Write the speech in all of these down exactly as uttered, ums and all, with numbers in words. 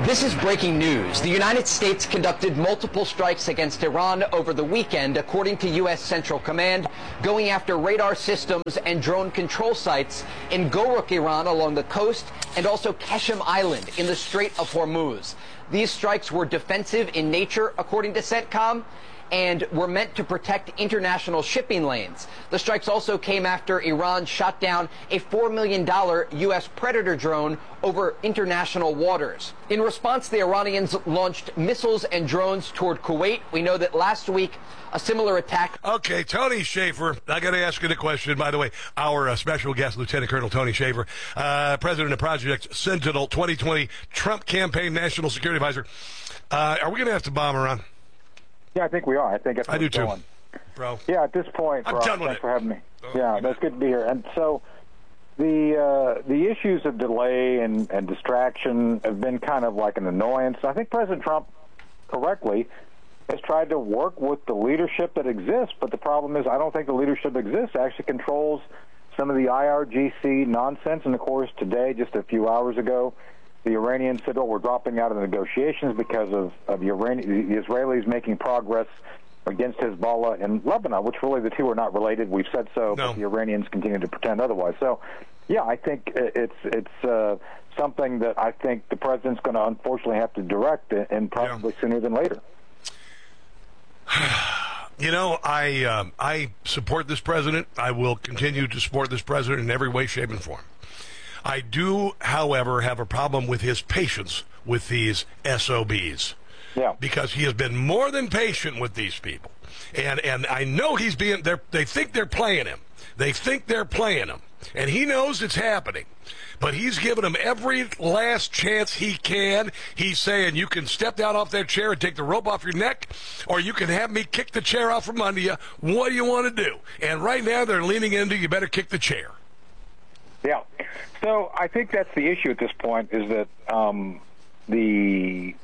This is breaking news. The United States conducted multiple strikes against Iran over the weekend, according to U S Central Command, going after radar systems and drone control sites in Goruk, Iran, along the coast, and also Qeshm Island in the Strait of Hormuz. These strikes were defensive in nature, according to CENTCOM, and were meant to protect international shipping lanes. The strikes also came after Iran shot down a four million dollar U S Predator drone over international waters. In response, the Iranians launched missiles and drones toward Kuwait. We know that last week a similar attack. Okay, Tony Shaffer, I got to ask you the question. By the way, our uh, special guest, Lieutenant Colonel Tony Shaffer, uh, president of Project Sentinel twenty twenty, Trump campaign national security advisor. Uh, are we going to have to bomb Iran? Yeah, I think we are. I think it's I do too, going. bro. Yeah, at this point, I'm Rob, done with thanks it. for having me. Oh, yeah, that's good to be here. And so the uh, the issues of delay and, and distraction have been kind of like an annoyance. I think President Trump, correctly, has tried to work with the leadership that exists, but the problem is I don't think the leadership that exists actually controls some of the I R G C nonsense. And, of course, today, just a few hours ago, the Iranians said, oh, we're dropping out of the negotiations because of, of the, Iranian, the Israelis making progress against Hezbollah in Lebanon, which really the two are not related. We've said so, no. but the Iranians continue to pretend otherwise. So, yeah, I think it's it's uh, something that I think the president's going to unfortunately have to direct, and probably yeah. sooner than later. You know, I uh, I support this president. I will continue to support this president in every way, shape, and form. I do, however, have a problem with his patience with these S O Bs. Yeah. Because he has been more than patient with these people. And and I know he's being, they're, they think they're playing him. They think they're playing him. And he knows it's happening. But he's giving them every last chance he can. He's saying, you can step down off that chair and take the rope off your neck, or you can have me kick the chair out from under you. What do you want to do? And right now they're leaning into, you better kick the chair. Yeah. So I think that's the issue at this point, is that um, the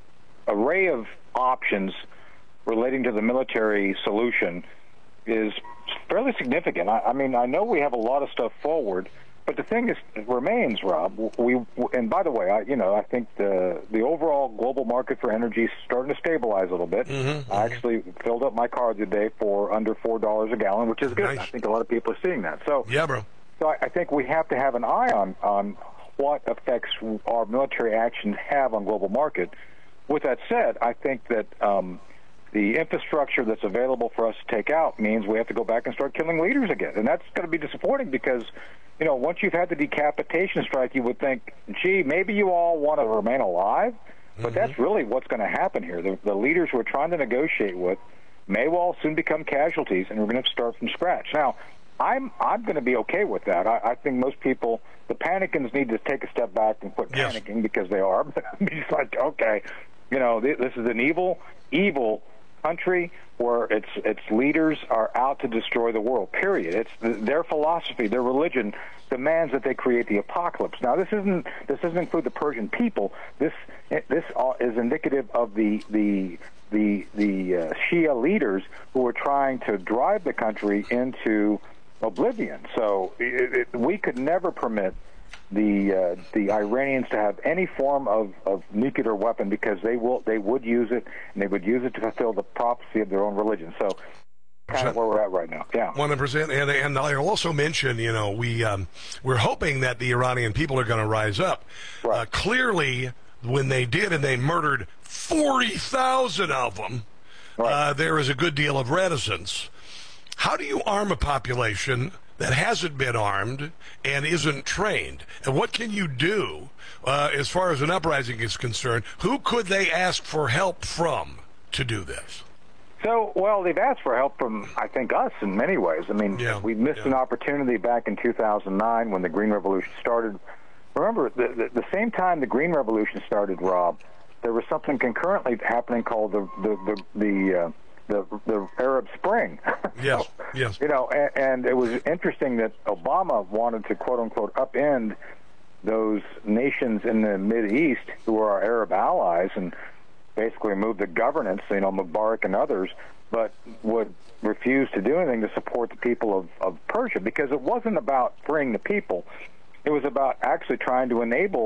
array of options relating to the military solution is fairly significant. I, I mean, I know we have a lot of stuff forward, but the thing is, it remains, Rob. We and by the way, I, you know, I think the the overall global market for energy is starting to stabilize a little bit. Mm-hmm, I mm-hmm. actually filled up my car today for under four dollars a gallon, which is good. Nice. I think a lot of people are seeing that. So yeah, bro. So I, I think we have to have an eye on on what effects our military actions have on global market. With that said, I think that um, the infrastructure that's available for us to take out means we have to go back and start killing leaders again. And that's going to be disappointing because, you know, once you've had the decapitation strike, you would think, gee, maybe you all want to remain alive. But mm-hmm. that's really what's going to happen here. The, the leaders we're trying to negotiate with may well soon become casualties, and we're going to have to start from scratch. Now, I'm I'm going to be okay with that. I, I think most people, the panicans, need to take a step back and quit yes. panicking because they are. But it's like, okay, you know, this is an evil, evil country where its its leaders are out to destroy the world. Period. It's the, their philosophy, their religion demands that they create the apocalypse. Now, this isn't this doesn't include the Persian people. This this is indicative of the the the the uh, Shia leaders who are trying to drive the country into oblivion. So it, it, we could never permit the uh, the Iranians to have any form of, of nuclear weapon because they will they would use it, and they would use it to fulfill the prophecy of their own religion. So kind of where we're at right now. Yeah, one hundred percent. And and I'll also mention, you know, we um, we're hoping that the Iranian people are going to rise up. Right. Uh, clearly, when they did, and they murdered forty thousand of them, right. uh, there is a good deal of reticence. How do you arm a population that hasn't been armed and isn't trained? And what can you do uh, as far as an uprising is concerned? Who could they ask for help from to do this? So, well, they've asked for help from, I think, us in many ways. I mean, yeah, we missed yeah. an opportunity back in two thousand nine when the Green Revolution started. Remember, the, the, the same time the Green Revolution started, Rob, there was something concurrently happening called the the the, the uh, The, the Arab Spring. Yes, so, yes. You know, and, and it was interesting that Obama wanted to, quote-unquote, upend those nations in the Mideast who are our Arab allies and basically remove the governance, you know, Mubarak and others, but would refuse to do anything to support the people of, of Persia because it wasn't about freeing the people. It was about actually trying to enable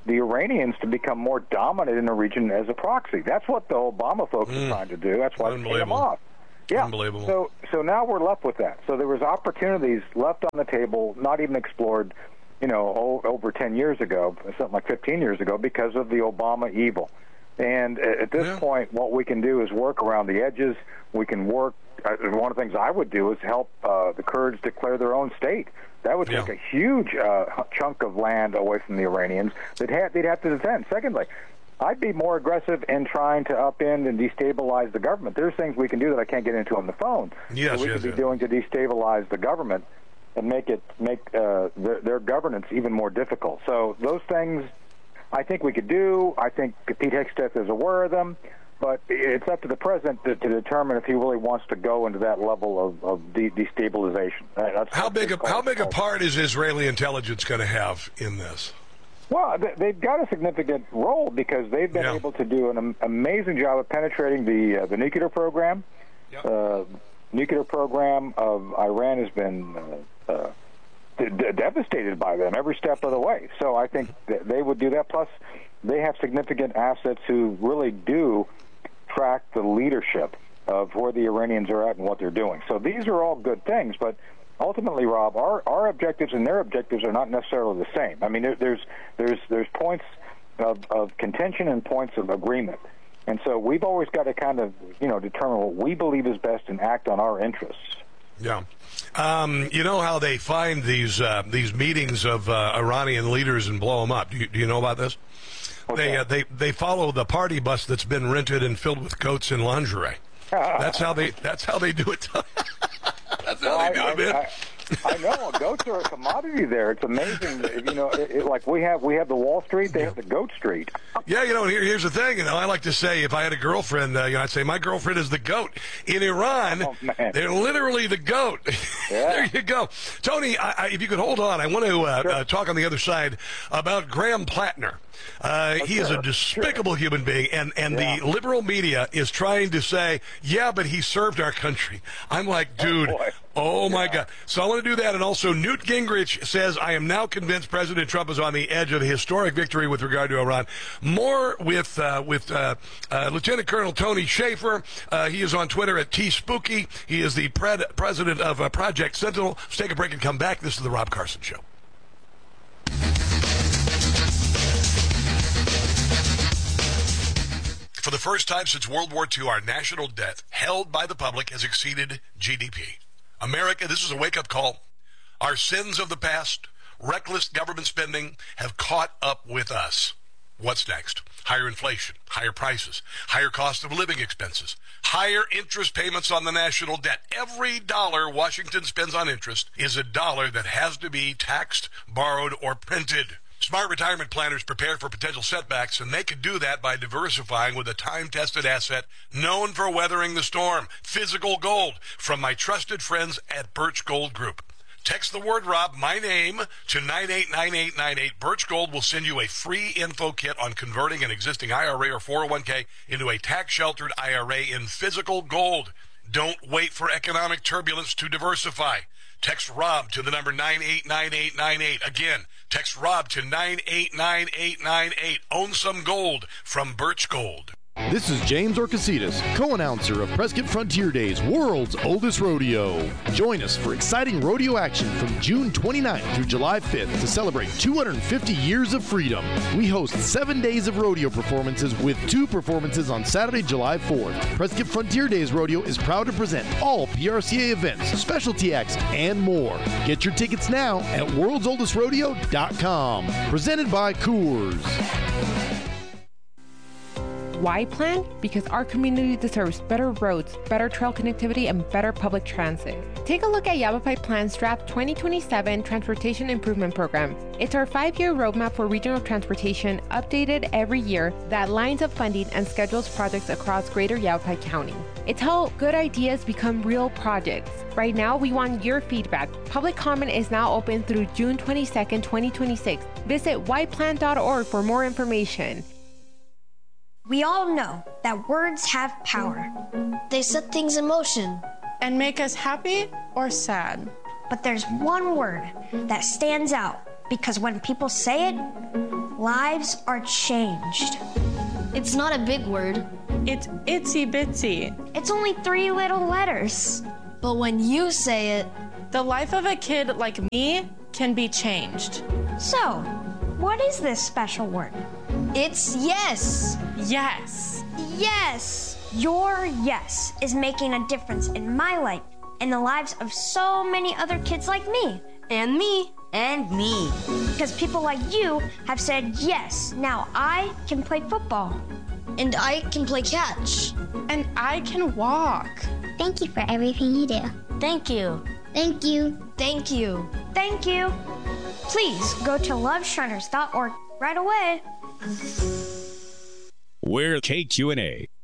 the Iranians to become more dominant in the region as a proxy. That's what the Obama folks mm. are trying to do. That's why they came off. Yeah. Unbelievable. So, so now we're left with that. So there was opportunities left on the table, not even explored, you know, over ten years ago, something like fifteen years ago, because of the Obama evil. And at this yeah. point, what we can do is work around the edges. We can work. Uh, one of the things I would do is help uh, the Kurds declare their own state. That would take yeah. a huge uh, chunk of land away from the Iranians that had, they'd have to defend. Secondly, I'd be more aggressive in trying to upend and destabilize the government. There's things we can do that I can't get into on the phone. Yes, that we yes, could be yes. doing to destabilize the government and make it make uh, their, their governance even more difficult. So those things I think we could do. I think Pete Hegseth is aware of them, but it's up to the president to, to determine if he really wants to go into that level of, of de- destabilization. That's how big a, how big a part is Israeli intelligence going to have in this? Well, they've got a significant role because they've been yeah. able to do an amazing job of penetrating the uh, the nuclear program. Yep. Uh, nuclear program of Iran has been uh, uh, d- d- devastated by them every step of the way. So I think that they would do that. Plus, they have significant assets who really do track the leadership of where the Iranians are at and what they're doing. So these are all good things, but ultimately, Rob, our, our objectives and their objectives are not necessarily the same. I mean, there, there's there's there's points of, of contention and points of agreement, and so we've always got to kind of you know determine what we believe is best and act on our interests. Yeah, um, you know how they find these uh, these meetings of uh, Iranian leaders and blow them up. Do you, do you know about this? Okay. They uh, they they follow the party bus that's been rented and filled with coats and lingerie. That's how they that's how they do it. That's how well, they do I, it, man. I, I know goats are a commodity there. It's amazing. You know, it, it, like we have we have the Wall Street, they have the Goat Street. Yeah, you know, here, here's the thing. You know, I like to say if I had a girlfriend, uh, you know, I'd say my girlfriend is the goat. In Iran, oh, they're literally the goat. Yeah. There you go, Tony. I, I, if you could hold on, I want to uh, sure. uh, talk on the other side about Graham Plattner. Uh, oh, he sure. is a despicable sure. human being, and, and yeah. the liberal media is trying to say, yeah, but he served our country. I'm like, dude, oh, oh my yeah. God. So I want to do that. And also, Newt Gingrich says, I am now convinced President Trump is on the edge of a historic victory with regard to Iran. More with uh, with uh, uh, Lieutenant Colonel Tony Shaffer. Uh, he is on Twitter at T Spooky. He is the pred- president of uh, Project Sentinel. Let's take a break and come back. This is the Rob Carson Show. For the first time since World War Two, our national debt held by the public has exceeded G D P. America, this is a wake-up call. Our sins of the past, reckless government spending, have caught up with us. What's next? Higher inflation, higher prices, higher cost of living expenses, higher interest payments on the national debt. Every dollar Washington spends on interest is a dollar that has to be taxed, borrowed, or printed. Smart retirement planners prepare for potential setbacks, and they can do that by diversifying with a time-tested asset known for weathering the storm, physical gold, from my trusted friends at Birch Gold Group. Text the word Rob, my name, to nine eight nine eight nine eight. Birch Gold will send you a free info kit on converting an existing I R A or four oh one k into a tax-sheltered I R A in physical gold. Don't wait for economic turbulence to diversify. Text Rob to the number nine eight nine eight nine eight. Again, text Rob to nine eight nine eight nine eight. Own some gold from Birch Gold. This is James Orcasitas, co-announcer of Prescott Frontier Days, world's oldest rodeo. Join us for exciting rodeo action from June twenty-ninth through July fifth to celebrate two hundred fifty years of freedom. We host seven days of rodeo performances with two performances on Saturday, July fourth. Prescott Frontier Days Rodeo is proud to present all P R C A events, specialty acts, and more. Get your tickets now at worlds oldest rodeo dot com. Presented by Coors. Why plan? Because our community deserves better roads, better trail connectivity, and better public transit. Take a look at Yavapai Plan's Draft twenty twenty-seven Transportation Improvement Program. It's our five-year roadmap for regional transportation, updated every year, that lines up funding and schedules projects across greater Yavapai County. It's how good ideas become real projects. Right now, we want your feedback. Public comment is now open through June twenty-second, twenty twenty-six. Visit why plan dot org for more information. We all know that words have power. They set things in motion and make us happy or sad. But there's one word that stands out because when people say it, lives are changed. It's not a big word. It's itsy bitsy. It's only three little letters. But when you say it, the life of a kid like me can be changed. So, what is this special word? It's yes. Yes. Yes. Your yes is making a difference in my life and the lives of so many other kids like me. And me. And me. Because people like you have said yes. Now I can play football. And I can play catch. And I can walk. Thank you for everything you do. Thank you. Thank you. Thank you. Thank you. Please go to love shriners dot org right away. We're K Q N A.